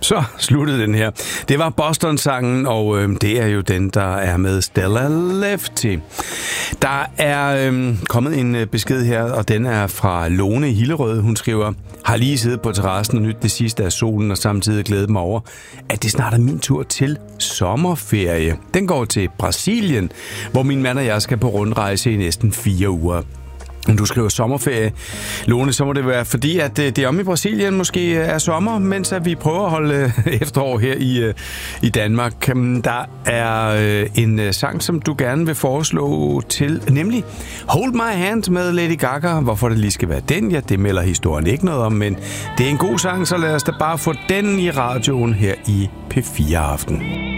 Så sluttede den her. Det var Boston-sangen, og det er jo den, der er med Stella Lefty. Der er kommet en besked her, og den er fra Lone i Hillerød. Hun skriver: har lige siddet på terrassen og nyt det sidste af solen, og samtidig glædet mig over, at det snart er min tur til sommerferie. Den går til Brasilien, hvor min mand og jeg skal på rundrejse i næsten 4 uger. Du skriver sommerferie, Lone, så må det være fordi, at det om i Brasilien måske er sommer, mens at vi prøver at holde efterår her i Danmark. Der er en sang, som du gerne vil foreslå til, nemlig Hold My Hand med Lady Gaga. Hvorfor det lige skal være den, ja, det melder historien ikke noget om, men det er en god sang, så lad os da bare få den i radioen her i P4 Aften.